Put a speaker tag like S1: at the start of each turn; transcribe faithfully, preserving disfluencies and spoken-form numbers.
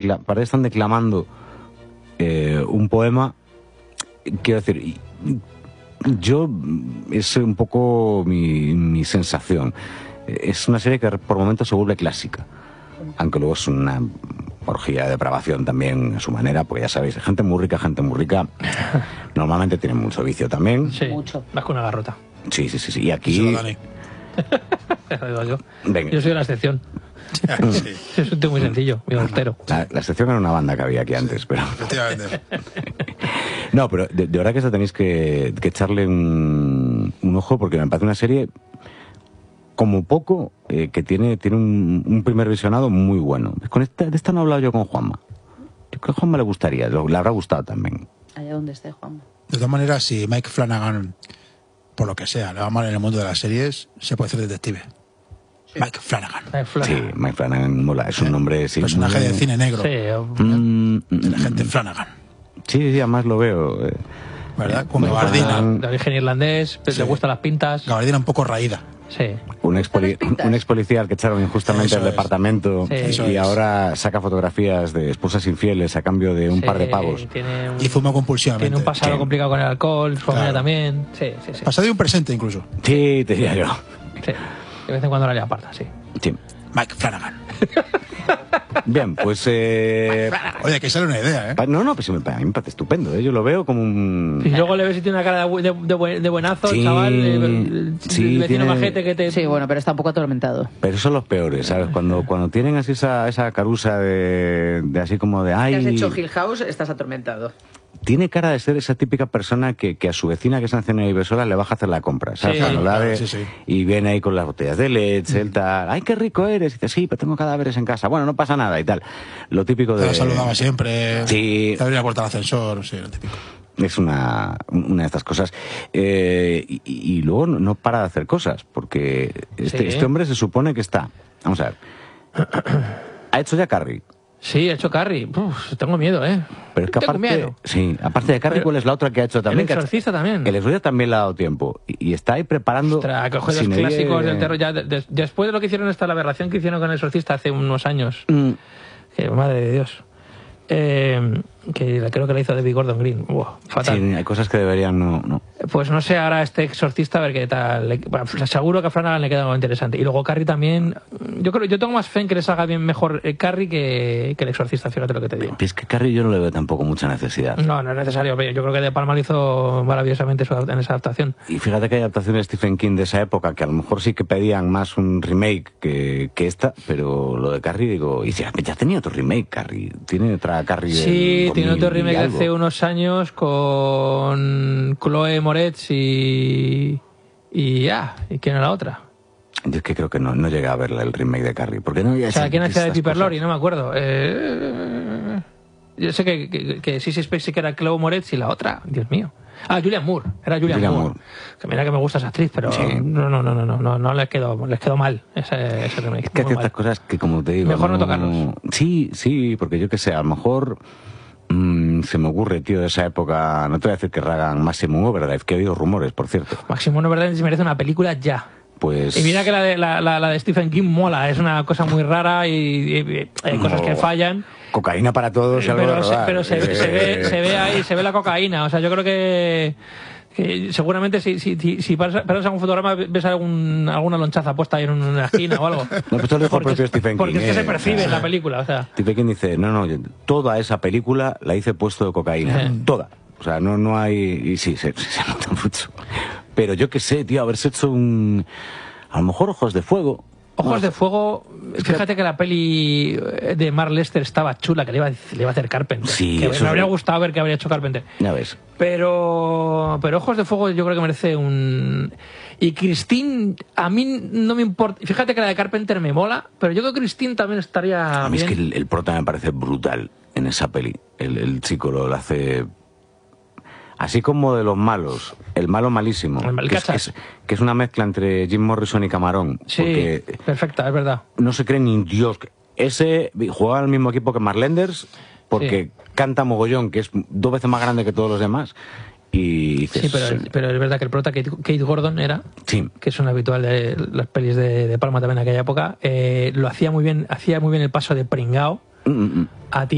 S1: decla parece que están declamando eh, un poema. Quiero decir, yo, es un poco mi, mi sensación. Es una serie que por momentos se vuelve clásica, aunque luego es una orgía de depravación también a su manera, porque ya sabéis, gente muy rica, gente muy rica, normalmente tiene mucho vicio también.
S2: Sí,
S3: mucho.
S2: Vas con una garrota.
S1: Sí, sí, sí, sí. Y aquí...
S2: yo.
S1: Venga.
S2: Yo soy la excepción.
S4: Sí.
S2: Es un tío muy sencillo, muy austero.
S1: La, la excepción era una banda que había aquí antes, pero...
S4: Efectivamente.
S1: No, pero de, de verdad que esta tenéis que, que echarle un, un ojo, porque me parece una serie, como poco, eh, que tiene, tiene un, un primer visionado muy bueno. Con esta, de esta no he hablado yo con Juanma. Yo creo que a Juanma le gustaría, le habrá gustado también.
S3: Allá donde esté, Juanma.
S4: De todas maneras, si Mike Flanagan, por lo que sea, le va mal en el mundo de las series, se puede hacer detective. Sí. Mike Flanagan.
S2: Mike Flanagan.
S1: Sí, Mike Flanagan mola, es un nombre... Sí,
S4: personaje
S1: muy...
S4: de cine negro.
S2: Sí.
S1: Mm,
S4: de la gente Flanagan.
S1: Sí, sí, además lo veo. Eh.
S4: ¿Verdad? Con Gabardina.
S2: De origen irlandés, sí. Le gustan las pintas.
S4: Gabardina un poco raída.
S2: Sí.
S1: Un ex, poli un ex policía al que echaron injustamente del departamento,
S2: sí.
S1: y ahora saca fotografías de esposas infieles a cambio de un
S2: sí,
S1: par de pavos.
S4: Un, y fuma compulsivamente.
S2: Tiene un pasado sí. complicado con el alcohol, su familia claro. también. Sí, sí, sí.
S4: Pasado y un presente incluso.
S1: Sí, te diría yo.
S2: Sí. De vez en cuando la lía aparta, sí.
S1: Sí.
S4: Mike Flanagan.
S1: Bien, pues... Eh...
S4: Oye, que sale una idea, ¿eh?
S1: No, no, pues a mí me parece estupendo, ¿eh? Yo lo veo como un...
S2: Y luego le ves si tiene una cara de, de, de, de buenazo,
S1: sí,
S2: chaval, el,
S1: sí,
S2: el vecino
S1: tiene...
S2: majete que te...
S3: Sí, bueno, pero está un poco atormentado.
S1: Pero son los peores, ¿sabes? Cuando, cuando tienen así esa, esa carusa de, de así como de... Ay,
S3: ¿te has hecho Hill House? Estás atormentado.
S1: Tiene cara de ser esa típica persona que, que a su vecina que está en cena y sola le baja a hacer la compra, ¿sabes?
S2: Sí,
S1: claro,
S4: claro,
S1: de,
S4: sí, sí.
S1: Y viene ahí con las botellas de leche, el tal, ¡ay, qué rico eres! Y dice, sí, pero tengo cadáveres en casa. Bueno, no pasa nada y tal. Lo típico de...
S4: Te saludaba siempre.
S1: Sí.
S4: Te abría la puerta al ascensor, sí, lo típico.
S1: Es una, una de estas cosas. Eh, y, y luego no, no para de hacer cosas, porque este,
S2: sí.
S1: este hombre se supone que está... Vamos a ver. Ha hecho ya Carrie.
S2: Sí, ha hecho Carrie. Uf, tengo miedo, ¿eh?
S1: Pero es que
S2: tengo
S1: aparte,
S2: miedo.
S1: Sí, aparte de Carrie, ¿cuál es la otra que ha hecho también?
S2: El Exorcista también.
S1: El Exorcista también le ha dado tiempo. Y, y está ahí preparando...
S2: Ostras, coge los clásicos del terror. Ya, de, de, después de lo que hicieron esta, la aberración que hicieron con el Exorcista hace unos años. Mm. Que, madre de Dios. Eh, que creo que la hizo David Gordon Green. Wow, fatal.
S1: Sí, hay cosas que deberían no, no.
S2: Pues no sé, ahora este Exorcista, a ver qué tal. Le, bueno, seguro que a Flanagan le queda algo interesante. Y luego Carrie también. Yo creo, yo tengo más fe en que les haga bien mejor eh, Carrie que, que el Exorcista, fíjate lo que te digo.
S1: Es que Carrie yo no le veo tampoco mucha necesidad.
S2: No, no es necesario. Yo creo que De Palma lo hizo maravillosamente en esa adaptación.
S1: Y fíjate que hay adaptaciones de Stephen King de esa época que a lo mejor sí que pedían más un remake que, que esta, pero lo de Carrie, digo, y ya, ya tenía otro remake, Carrie. Tiene otra Carrie.
S2: Sí, tiene otro remake de hace unos años con Chloe Moretz y. Y ya, ah, ¿y quién era la otra?
S1: Yo es que creo que no, no llegué a ver el remake de Carrie. Porque no,
S2: o sea, ¿quién hacía de Piper Laurie? No me acuerdo. Eh, yo sé que, que, que sí, sí, sí que era Chloe Moretz y la otra, Dios mío. Ah, Julianne Moore, era Julianne, Julianne Moore. Moore. Que mira que me gusta esa actriz, pero sí. no, no, no, no, no, no, no les quedó, les quedó mal ese, ese remake.
S1: Es que hay ciertas cosas que, como te digo,
S2: mejor no, no tocarlos.
S1: Sí, sí, porque yo que sé, a lo mejor mmm, se me ocurre, tío, de esa época, no te voy a decir que hagan Maximum Overdrive, que he oído rumores, por cierto.
S2: Maximum Overdrive se merece una película ya.
S1: Pues...
S2: Y mira que la de, la, la, la de Stephen King mola, es una cosa muy rara y, y, y hay no. cosas que fallan.
S1: Cocaína para todos y algo
S2: pero,
S1: de
S2: se, pero se, eh... se, ve, se ve ahí, se ve la cocaína. O sea, yo creo que, que seguramente si, si, si, si paras, paras algún fotograma ves algún, alguna lonchaza puesta ahí en una esquina o algo.
S1: No, pues esto lo dijo el propio Stephen King.
S2: Porque es que
S1: eh,
S2: se percibe
S1: o sea,
S2: en la película. O sea.
S1: Stephen King dice, no, no, toda esa película la hice puesto de cocaína. Eh. Toda. O sea, no, no hay... Y sí, se, se nota mucho. Pero yo qué sé, tío, haberse hecho un... A lo mejor Ojos de Fuego.
S2: Ojos no, de Fuego, fíjate que la peli de Mark Lester estaba chula, que le iba a, le iba a hacer Carpenter.
S1: Sí,
S2: que
S1: eso
S2: me habría
S1: es...
S2: gustado ver que habría hecho Carpenter.
S1: Ya ves.
S2: Pero, pero Ojos de Fuego yo creo que merece un... Y Christine, a mí no me importa... Fíjate que la de Carpenter me mola, pero yo creo que Christine también estaría
S1: A mí
S2: bien.
S1: Es que el, el prota me parece brutal en esa peli. El, el chico lo, lo hace... Así como de los malos, el malo malísimo,
S2: el
S1: que, es, que, es, que es una mezcla entre Jim Morrison y Camarón.
S2: Sí, porque perfecta, es verdad.
S1: No se cree ni Dios. Ese juega al mismo equipo que Mark Lenders, porque sí. canta mogollón, que es dos veces más grande que todos los demás. Y dices,
S2: sí, pero, pero es verdad que el prota Kate, Kate Gordon era,
S1: sí.
S2: que es un habitual de las pelis de, de Palma también en aquella época, eh, lo hacía muy bien, hacía muy bien el paso de pringao mm -mm. a ti.